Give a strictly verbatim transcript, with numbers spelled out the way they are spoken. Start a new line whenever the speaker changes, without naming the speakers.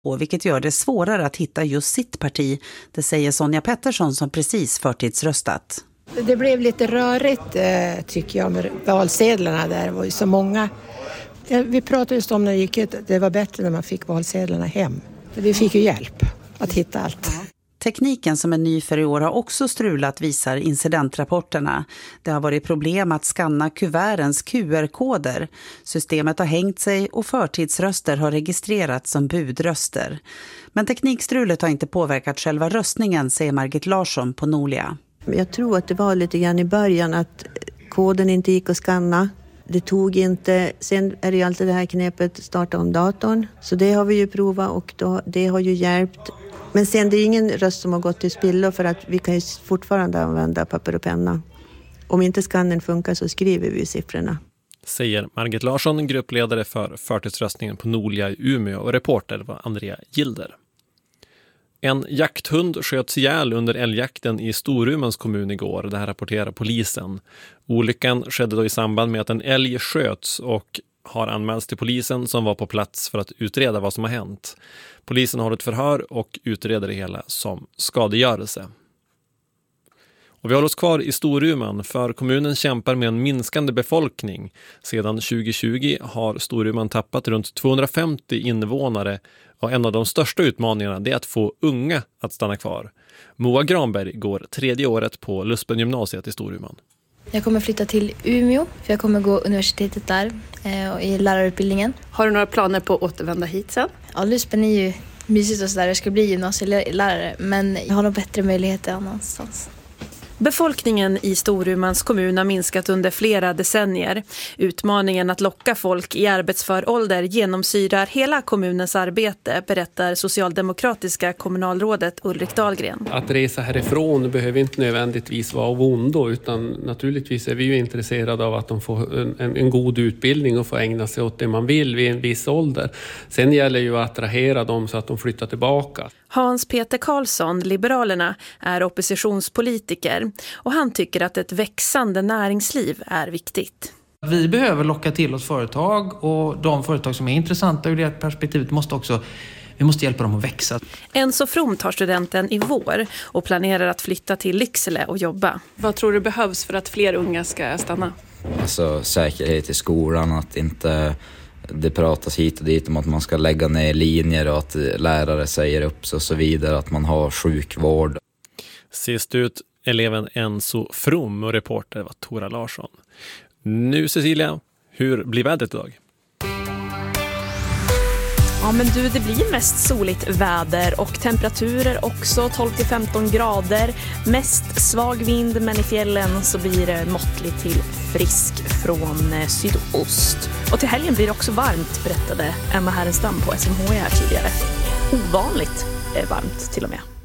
vilket gör det svårare att hitta just sitt parti. Det säger Sonja Pettersson som precis förtidsröstat.
Det blev lite rörigt tycker jag med valsedlarna där. Det var ju så många. Vi pratade just om när det gick ut, det var bättre när man fick valsedlarna hem. Vi fick ju hjälp att hitta allt.
Tekniken som är ny för i år har också strulat, visar incidentrapporterna. Det har varit problem att skanna kuvertens Q R-koder. Systemet har hängt sig och förtidsröster har registrerats som budröster. Men teknikstrulet har inte påverkat själva röstningen, säger Margit Larsson på Nolia.
Jag tror att det var lite grann i början att koden inte gick att skanna. Det tog inte, sen är det ju alltid det här knepet starta om datorn. Så det har vi ju provat och då, det har ju hjälpt. Men sen det är ingen röst som har gått till spillo för att vi kan ju fortfarande använda papper och penna. Om inte skannen funkar så skriver vi siffrorna.
Säger Margit Larsson, gruppledare för förtidsröstningen på Nolia i Umeå, och reporter var Andrea Gilder. En jakthund sköts ihjäl under älgjakten i Storumans kommun igår. Det här rapporterar polisen. Olyckan skedde då i samband med att en älg sköts och har anmälts till polisen som var på plats för att utreda vad som har hänt. Polisen har ett förhör och utreder det hela som skadegörelse. Och vi håller oss kvar i Storuman för kommunen kämpar med en minskande befolkning. Sedan tjugo tjugo har Storuman tappat runt tvåhundrafemtio invånare och en av de största utmaningarna är att få unga att stanna kvar. Moa Granberg går tredje året på Luspen gymnasiet i Storuman.
Jag kommer flytta till Umeå för jag kommer gå universitetet där eh, i lärarutbildningen.
Har du några planer på att återvända hit sen?
Ja, Luspen är ju mysigt och sådär. Jag ska bli gymnasielärare men jag har nog bättre möjligheter annanstans.
Befolkningen i Storumans kommun har minskat under flera decennier. Utmaningen att locka folk i arbetsför ålder genomsyrar hela kommunens arbete, berättar socialdemokratiska kommunalrådet Ulrik Dahlgren.
Att resa härifrån behöver inte nödvändigtvis vara av ondo, utan naturligtvis är vi ju intresserade av att de får en, en, en god utbildning och får ägna sig åt det man vill vid en viss ålder. Sen gäller ju att attrahera dem så att de flyttar tillbaka.
Hans Peter Karlsson, Liberalerna, är oppositionspolitiker och han tycker att ett växande näringsliv är viktigt.
Vi behöver locka till oss företag och de företag som är intressanta ur det perspektivet måste också, vi måste hjälpa dem att växa.
Enso From tar studenten i vår och planerar att flytta till Lycksele och jobba.
Vad tror du behövs för att fler unga ska stanna?
Alltså säkerhet i skolan, att inte det pratas hit och dit om att man ska lägga ner linjer och att lärare säger upp sig och så vidare, att man har sjukvård.
Sist ut eleven Enso From och reporter var Tora Larsson. Nu Cecilia, hur blir vädret idag?
Ja men du, det blir mest soligt väder och temperaturer också tolv till femton grader. Mest svag vind, men i fjällen så blir det måttligt till frisk från sydost. Och till helgen blir det också varmt, berättade Emma Härenstam på S M H I här tidigare. Ovanligt varmt till och med.